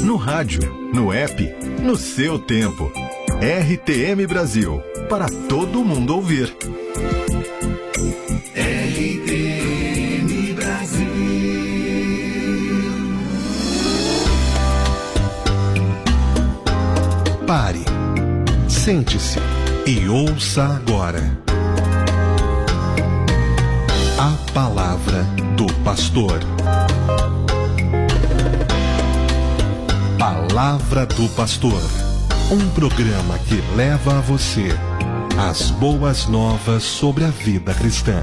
no rádio, no app, no seu tempo. RTM Brasil, para todo mundo ouvir. RTM Brasil. Pare, sente-se e ouça agora a palavra do pastor. Palavra do Pastor, um programa que leva a você as boas novas sobre a vida cristã.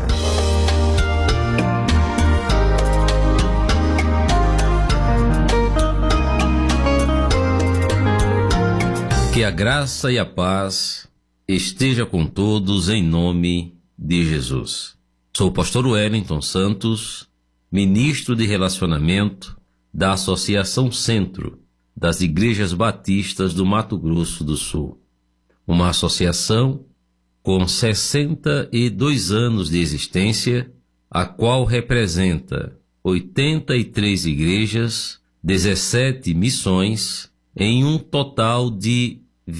Que a graça e a paz esteja com todos em nome de Jesus. Sou o pastor Wellington Santos, ministro de relacionamento da Associação Centro das Igrejas Batistas do Mato Grosso do Sul. Uma associação com 62 anos de existência, a qual representa 83 igrejas, 17 missões, em um total de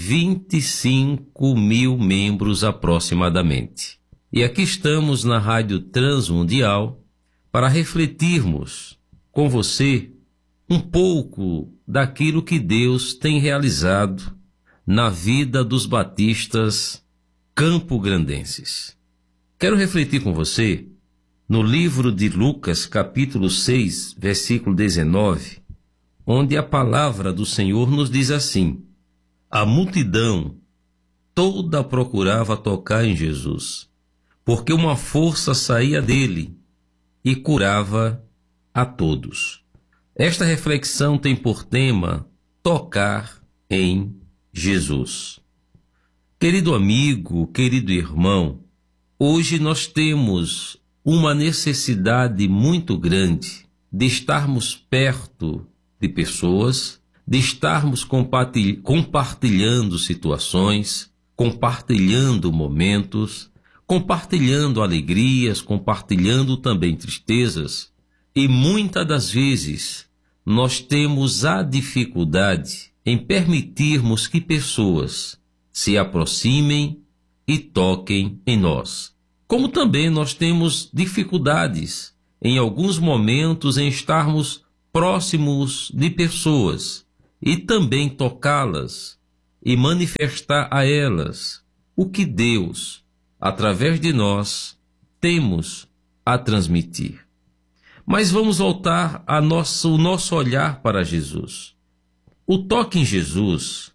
25 mil membros aproximadamente. E aqui estamos na Rádio Transmundial para refletirmos com você um pouco daquilo que Deus tem realizado na vida dos batistas campograndenses. Quero refletir com você no livro de Lucas, capítulo 6, versículo 19, onde a palavra do Senhor nos diz assim: a multidão toda procurava tocar em Jesus, porque uma força saía dele e curava a todos. Esta reflexão tem por tema tocar em Jesus. Querido amigo, querido irmão, hoje nós temos uma necessidade muito grande de estarmos perto de pessoas, de estarmos compartilhando situações, compartilhando momentos, compartilhando alegrias, compartilhando também tristezas, e muitas das vezes nós temos a dificuldade em permitirmos que pessoas se aproximem e toquem em nós. Como também nós temos dificuldades em alguns momentos em estarmos próximos de pessoas e também tocá-las e manifestar a elas o que Deus, através de nós, temos a transmitir. Mas vamos voltar o nosso olhar para Jesus. O toque em Jesus,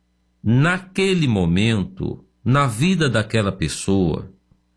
naquele momento, na vida daquela pessoa,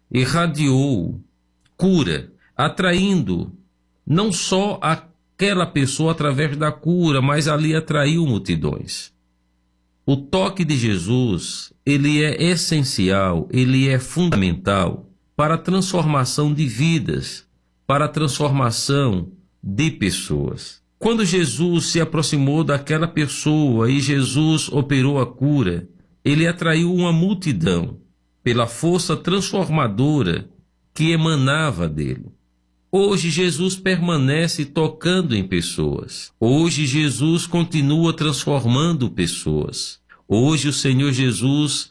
irradiou cura, atraindo não só aquela pessoa através da cura, mas ali atraiu multidões. O toque de Jesus, ele é essencial, ele é fundamental para a transformação de vidas, para a transformação de pessoas. Quando Jesus se aproximou daquela pessoa e Jesus operou a cura, ele atraiu uma multidão pela força transformadora que emanava dele. Hoje Jesus permanece tocando em pessoas. Hoje Jesus continua transformando pessoas. Hoje o Senhor Jesus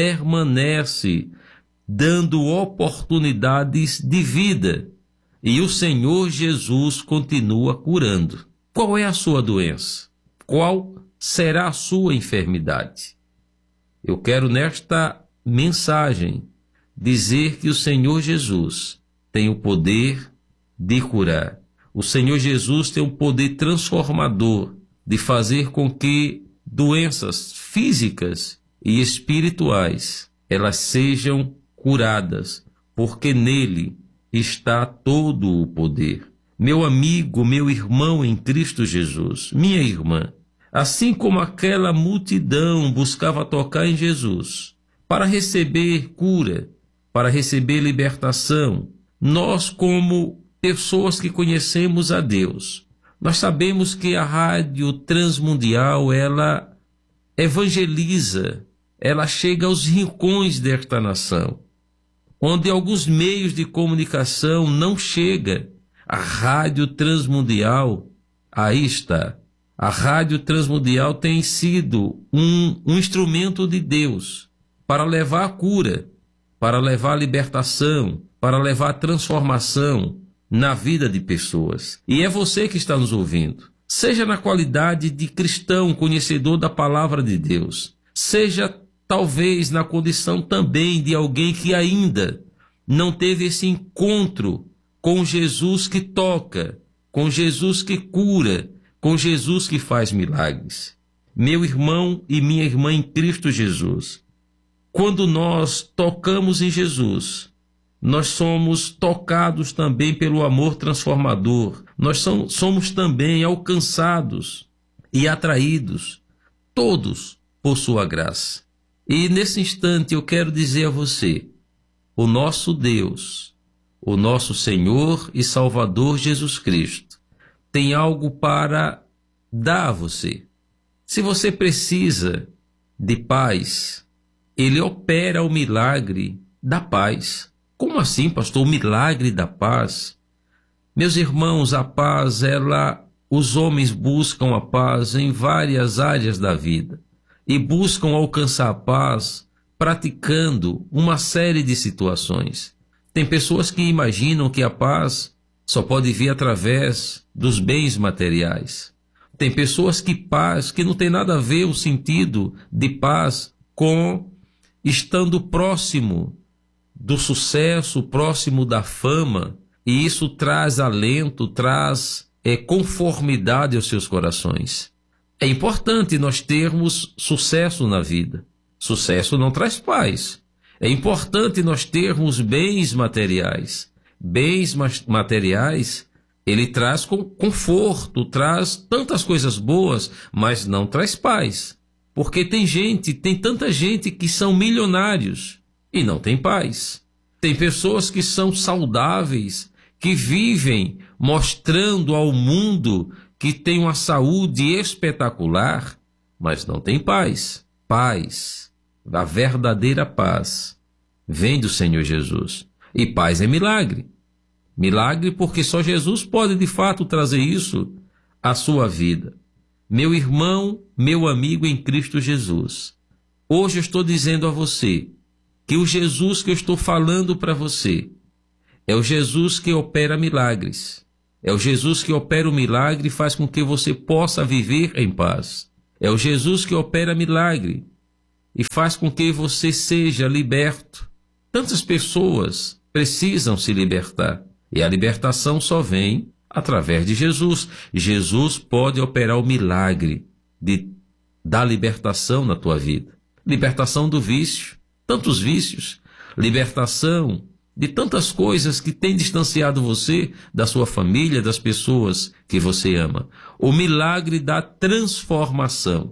permanece dando oportunidades de vida. E o Senhor Jesus continua curando. Qual é a sua doença? Qual será a sua enfermidade? Eu quero nesta mensagem dizer que o Senhor Jesus tem o poder de curar. O Senhor Jesus tem o poder transformador de fazer com que doenças físicas e espirituais elas sejam curadas, porque nele está todo o poder. Meu amigo, meu irmão em Cristo Jesus, minha irmã, assim como aquela multidão buscava tocar em Jesus para receber cura, para receber libertação, nós, como pessoas que conhecemos a Deus, nós sabemos que a Rádio Transmundial, ela evangeliza, ela chega aos rincões desta nação, onde alguns meios de comunicação não chegam. A Rádio Transmundial, aí está. A Rádio Transmundial tem sido um instrumento de Deus para levar a cura, para levar a libertação, para levar a transformação na vida de pessoas. E é você que está nos ouvindo. Seja na qualidade de cristão, conhecedor da palavra de Deus, seja talvez na condição também de alguém que ainda não teve esse encontro com Jesus que toca, com Jesus que cura, com Jesus que faz milagres. Meu irmão e minha irmã em Cristo Jesus, quando nós tocamos em Jesus, nós somos tocados também pelo amor transformador. Nós somos também alcançados e atraídos, todos por sua graça. E nesse instante eu quero dizer a você, o nosso Deus, o nosso Senhor e Salvador Jesus Cristo, tem algo para dar a você. Se você precisa de paz, Ele opera o milagre da paz. Como assim, pastor? O milagre da paz? Meus irmãos, a paz, os homens buscam a paz em várias áreas da vida e buscam alcançar a paz praticando uma série de situações. Tem pessoas que imaginam que a paz só pode vir através dos bens materiais. Tem pessoas que não tem nada a ver o sentido de paz com estando próximo do sucesso, próximo da fama, e isso traz alento, traz conformidade aos seus corações. É importante nós termos sucesso na vida. Sucesso não traz paz. É importante nós termos bens materiais. Bens materiais, ele traz conforto, traz tantas coisas boas, mas não traz paz. Porque tem tanta gente que são milionários e não tem paz. Tem pessoas que são saudáveis, que vivem mostrando ao mundo que tem uma saúde espetacular, mas não tem paz. Paz, a verdadeira paz, vem do Senhor Jesus. E paz é milagre. Milagre porque só Jesus pode de fato trazer isso à sua vida. Meu irmão, meu amigo em Cristo Jesus, hoje eu estou dizendo a você que o Jesus que eu estou falando para você é o Jesus que opera milagres. É o Jesus que opera o milagre e faz com que você possa viver em paz. É o Jesus que opera milagre e faz com que você seja liberto. Tantas pessoas precisam se libertar e a libertação só vem através de Jesus. Jesus pode operar o milagre da libertação na tua vida. Libertação do vício, tantos vícios, libertação de tantas coisas que têm distanciado você da sua família, das pessoas que você ama. O milagre da transformação.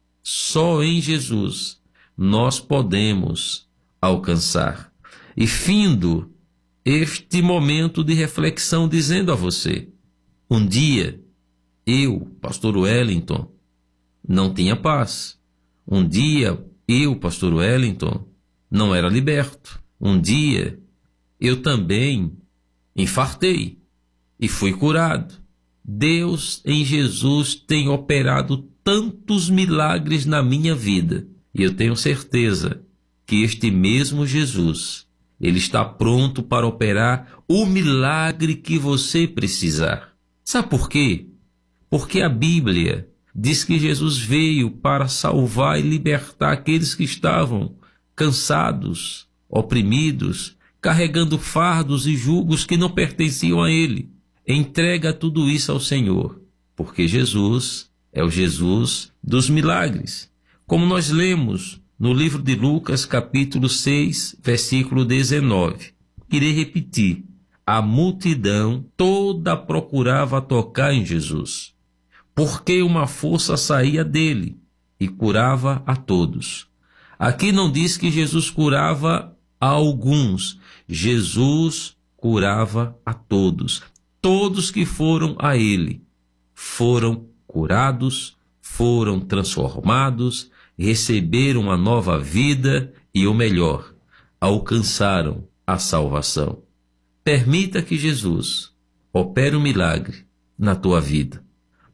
Só em Jesus nós podemos alcançar. E findo este momento de reflexão dizendo a você, um dia eu, pastor Wellington, não tinha paz. Um dia eu, pastor Wellington, não era liberto. Um dia eu também infartei e fui curado. Deus em Jesus tem operado tantos milagres na minha vida. E eu tenho certeza que este mesmo Jesus, Ele está pronto para operar o milagre que você precisar. Sabe por quê? Porque a Bíblia diz que Jesus veio para salvar e libertar aqueles que estavam cansados, oprimidos, carregando fardos e julgos que não pertenciam a Ele. Entrega tudo isso ao Senhor, porque Jesus é o Jesus dos milagres. Como nós lemos no livro de Lucas, capítulo 6, versículo 19. Irei repetir. A multidão toda procurava tocar em Jesus, porque uma força saía dele e curava a todos. Aqui não diz que Jesus curava a alguns. Jesus curava a todos. Todos que foram a ele foram curados, foram transformados, receberam uma nova vida e, o melhor, alcançaram a salvação. Permita que Jesus opere um milagre na tua vida.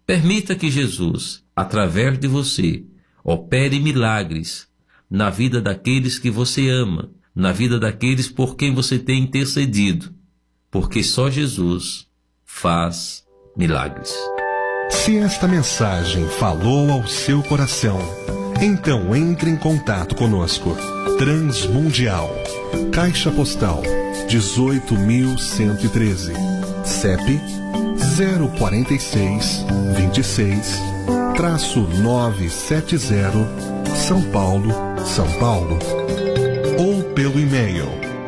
Permita que Jesus, através de você, opere milagres na vida daqueles que você ama, na vida daqueles por quem você tem intercedido, porque só Jesus faz milagres. Se esta mensagem falou ao seu coração, então entre em contato conosco. Transmundial, Caixa Postal 18.113, CEP 046 26-970, São Paulo, São Paulo. Ou pelo e-mail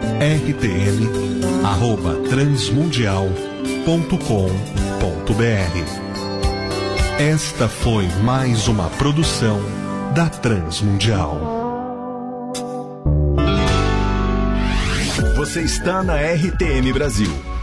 rtm@transmundial.com.br. Esta foi mais uma produção da Transmundial. Você está na RTM Brasil.